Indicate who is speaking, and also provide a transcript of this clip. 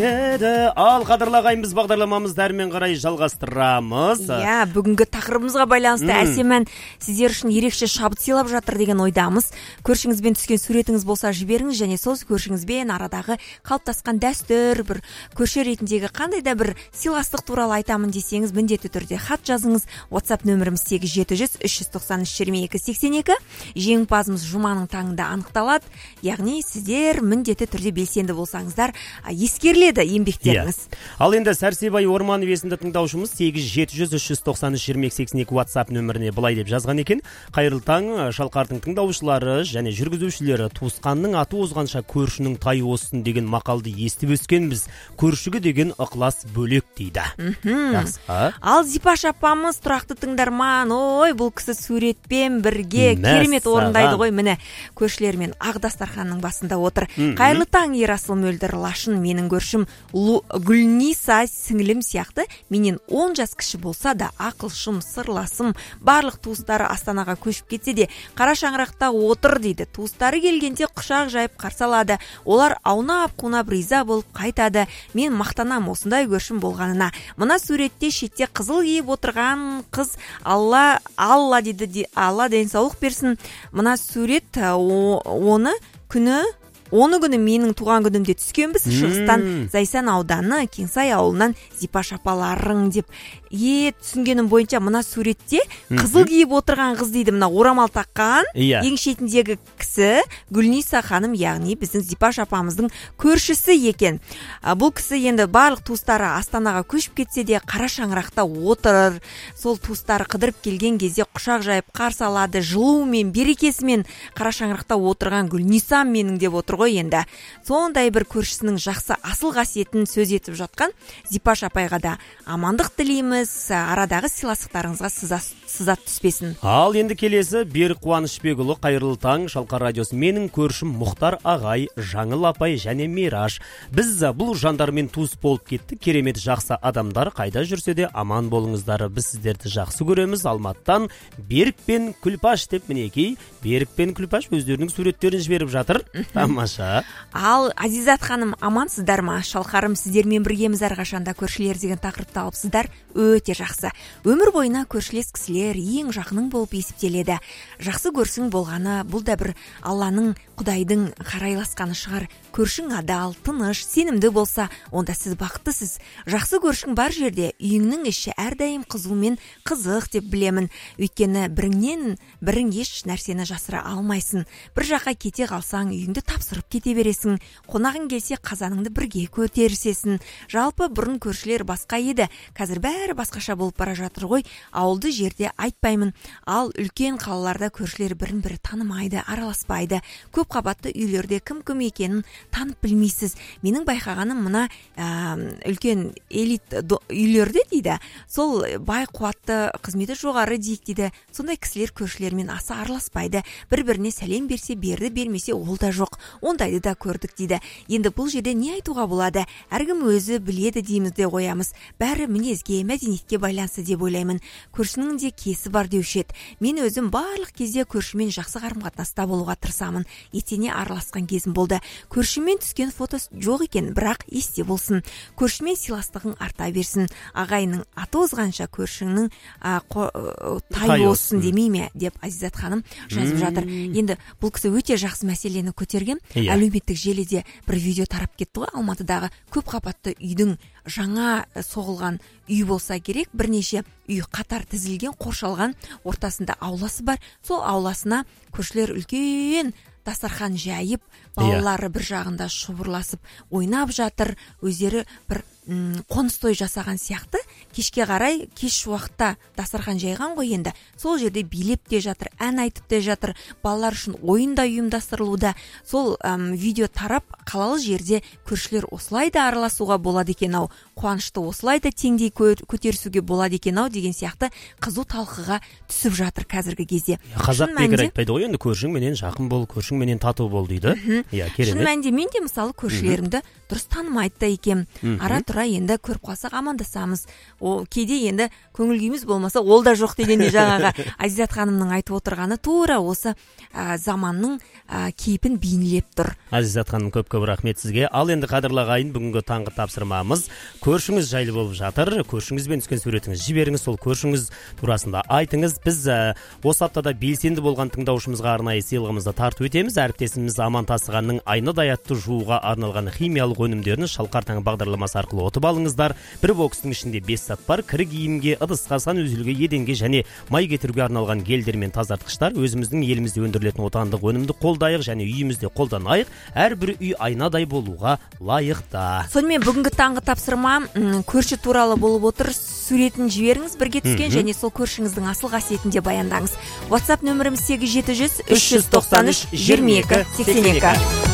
Speaker 1: Ал қадірлі ағайын, біз бағдарламамызды әрмен қарай жалғастырамыз.
Speaker 2: Иә, бүгінгі тақырыбымызға байланысты әсемән сіздер үшін ерекше шабыт сыйлап жатыр деген ойдамыз. Көршіңізбен түскен суретіңіз болса жіберіңіз, және сол көршіңізбен арадағы қалыптасқан дәстүр, бір көрші ретіндегі қандай да бір сыйластық туралы айтамын десеңіз, міндетті түрде хат жазыңыз. WhatsApp нөміріміз 8700-393-2282. Жеңімпазымыз жұманың таңында анықталады. Яғни сіздер міндетті түрде белсенді болсаңыздар, ескеріледі еңбектеріңіз.
Speaker 1: Ал енді Сәрсебай Орманов есімді тыңдаушымыз 8700-393-2282 WhatsApp нөміріне былай деп жазған екен: қайырлы таң, Шалқардың тыңдаушылары және жүргізушілері, туысқанның аты озғанша көршінің тай оссын деген мақалды естіп өскенбіз. Көршіге деген ықылас бөлек дейді.
Speaker 2: Ал Зипаш апамыз тұрақты тыңдарман. Ой, бұл кісі суретпен бірге керемет орындайды ғой. Міне, көршілермен ақ дастарханның басында отыр. Қайырлы таң, Ерасыл Мөлдір Лашын, менің көршім Гүлниса сіңілім сияқты, менен 10 жас кіші болса да, ақылшым, сырласым, барлық туыстары Астанаға көшіп кетсе де, қара шаңырақта отыр дейді. Туыстары келгенде құшақ жайып қарсы алады. Олар аунап-қунап риза болып қайтады. Мен мақтанам осындай көршім болғанына. Мына суретте шетте қызыл киіп отырған қыз, Алла дейді, Алла денсаулық берсін. Мына сурет оны күні менің туған күнімде түскенбіз. Шығыстан Зайсан ауданы Кеңсай ауылынан Зипаш апаларың деп. Түсінгенім бойынша мына суретте қызыл киіп отырған қыз дейді. Мына орамал таққан ең шетіндегі кісі Гүлниса ханым, яғни біздің Зипаш апамыздың көршісі екен. Бұл кісі енді барлық туыстары Астанаға көшіп кетсе де, қара шаңырақта отыр. Сол туыстары қыдырып келген кезде құшақ жайып қарсы алады. Жылуымен, берекесімен қара шаңырақта отырған Гүлниса менің деп отыр ғой енді. Сондай бір көршісінің жақсы асыл қасиетін сөз етіп жатқан Зипаш апайға да амандық тілейміз. Арадағы сыйластықтарыңызға сызат түспесін.
Speaker 1: Ал енді келесі Берік Қуанышбекұлы, қайырлы таң, Шалқар радиосы. Менің көршім Мұхтар ағай, Жаңыл апай және Мираш. Біз бұл жандармен туыс болып кетті. Керемет жақсы адамдар, қайда жүрсе де аман болыңыздар. Біз сіздерді жақсы көреміз. Алматтан Берік пен Күлпаш деп, мінекей Берік пен Күлпаш өздерінің суреттерін жіберіп жатыр. Тамаша.
Speaker 2: Ал Азизат ханым, амансыздар ма? Шалқарым, сіздермен біргеміз әрқашанда көршілер деген тақырыпты алыпсыздар. Өте жақсы. Өмір бойына көршілес кісілер ең жақының болып есептеледі. Жақсы көрсің болғаны, бұл да бір Алланың, Құдайдың қарайласқаны шығар. Көршің адал, тыныш, сенімді болса, онда сіз бақыттысыз. Жақсы көршің бар жерде үйіңнің іші әрдайым қызумен қызық деп білемін. Өйткені бірің еш нәрсені жасыра алмайсың. Bir жаққа кете қалсаң, үйіңді тапсырып кете бересің. Қонағың келсе, қазаныңды бірге көтерісесің. Жалпы бұрын көршілер басқа еді. Қазір бәрі басқаша болып бара жатыр ғой. Ауылды жерде айтпаймын. Ал үлкен қалаларда көршілер бірін-бірі танымайды, араласпайды. Көп қабатты үйлерде кім екенін танып білмейсіз. Менің байқағаным мына үлкен элит үйлерде дейді, сол бай қуатты, қызметі жоғары дейді. Сондай кісілер көршілермен аса араласпайды. Бір-біріне сәлем берсе берді, бермесе ол да жоқ. Ондайды да көрдік дейді. Енді бұл жерде не айтуға болады? Әркім өзі біледі дейміз де қоямыз. Бәрі мінезге, мәдениетке байланысты деп ойлаймын. Көршінің де кесі бар деуші еді. Мен өзім барлық кезде көршімен жақсы қарым-қатынаста болуға тырысамын. Етене араласқан кезім болды. Көршімен түскен фото жоқ екен, бірақ есте болсын. Көршімен сыйластығың арта берсін. Ағайының аты озғанша көршіңнің тай оссын демей ме деп Азизат ханым жазып жатыр. Енді бұл кісі өте жақсы мәселені көтерген. Әлеуметтік желіде бір видео тарап кетті ғой. Алматыдағы көп қабатты үйдің жаңа соғылған үй болса керек, бірнеше үй қатар тізілген, қоршалған, ортасында ауласы бар. Сол ауласына көршілер үлкен дастархан жайып, балалары бір жағында шұбырласып ойнап жатыр. Өздері бір қоныс той жасаған сияқты. Кешке қарай, кеш уақытта дастархан жайған ғой енді. Сол жерде билеп те жатыр, ән айтып те жатыр. Балалар үшін ойын да ұйымдастырылуда. Сол видео тарап, қалалы жерде көршілер осылайда араласуға болады екен-ау. Қуанышты осылайда теңдей көтерісуге болады екен-ау деген сияқты қызу талқыға түсіп жатыр қазіргі кезде.
Speaker 1: Қазақ бекер айтпайды ғой, енді көршің менен жақын бол, көршің менен тату бол дейді.
Speaker 2: Шын мәнінде мен де мысалы көршілерімді дұрыс танымайды да екем. Ара тұра тура енді көріп қалсақ амандасамыз. Ол кейде енді көңіл күйіміз болмаса ол да жоқ дегенде жаңағы Азизат ханымның айтып отырғаны тура осы заманның кейпін бейнелеп тұр.
Speaker 1: Азизат ханым, көп рахмет сізге. Ал енді қадірлі ағайын, бүгінгі таңғы тапсырмамыз көршіңіз жайлы болып жатыр. Көршіңізбен түскен суретіңіз жіберіңіз, сол көршіңіз турасында айтыңыз. Біз осы аптада белсенді болған тыңдаушымызға арнайы сыйлығымызды тартып өтеміз. Әріптесіміз Аман Тасығанның айнадай атты жууға арналған химиялық өнімдерін Шалқар таңы бағдарламасы арқылы ұтып алыңыздар. Бір бокстың ішінде 5 зат бар: кір киімге, ыдысқа, сан үзілге, еденге және май кетіруге арналған гельдер мен тазартқыштар. Өзіміздің елімізде өндірілетін отандық өнімді қолдайық және үйімізде қолданайық. Әрбір үй айнадай болуға лайықты.
Speaker 2: Сонымен бүгінгі таңғы тапсырма көрші туралы болып отыр. Суретін жіберіңіз, бірге түскен және сол көршіңіздің асыл қасиетін де баяндаңыз. WhatsApp нөміріміз 8700 393 22 82.